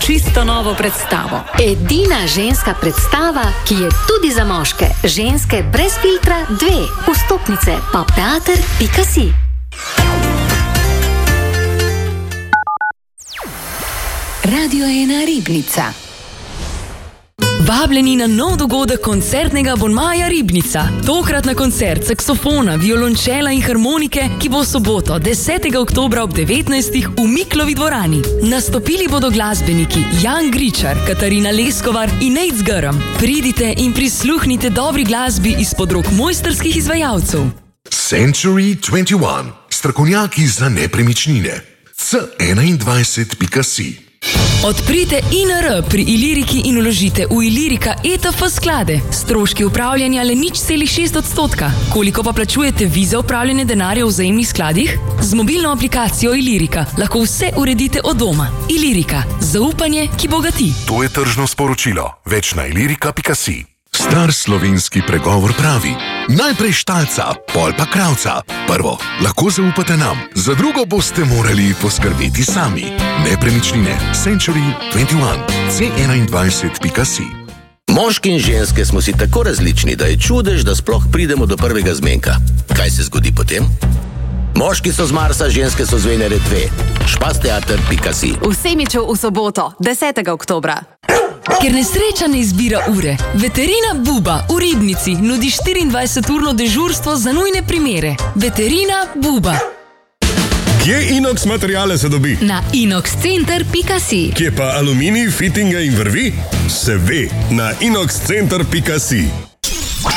čisto novo predstavo. Edina ženska predstava, ki je tudi za moške. Ženske brez filtra 2. Vstopnice pa teater.si. Radio 1 Ribnica. Vabljeni na nov dogodek koncertnega abonmaja Ribnica. Tokrat na koncert saksofona, violončela in harmonike, ki bo v soboto 10. oktobra ob 19. v Miklovi dvorani. Nastopili bodo glasbeniki Jan Gričar, Katarina Leskovar in Nejc Grm. Pridite in prisluhnite dobri glasbi izpod rok mojstrskih izvajalcev. Century 21. Strokovnjaki za nepremičnine. C21.si. Odprite INR pri Iliriki in vložite v Ilirika ETF sklade. Stroški upravljanja le 0,6%. Koliko pa plačujete vi za upravljanje denarja v vzajemnih skladih? Z mobilno aplikacijo Ilirika lahko vse uredite od doma. Ilirika. Zaupanje, ki bogati. To je tržno sporočilo. Več na ilirika.si. Star slovenski pregovor pravi: najprej štalca, pol pa kravca. Prvo, lahko zaupate nam, za drugo boste morali poskrbeti sami. Nepremičnine. Century 21. C21.si. Moški in ženske smo si tako različni, da je čudež, da sploh pridemo do prvega zmenka. Kaj se zgodi potem? Moški so z Marsa, ženske so z Venere 2. Špasteater.si. V Semiču v soboto, 10. oktobra. Ker nesreča ne izbira ure, Veterina Buba v Ribnici nudi 24-urno dežurstvo za nujne primere. Veterina Buba. Kje inox materijale se dobi? Na inoxcenter.si. Kje pa aluminij, fitinga in vrvi? Se ve, na inoxcenter.si.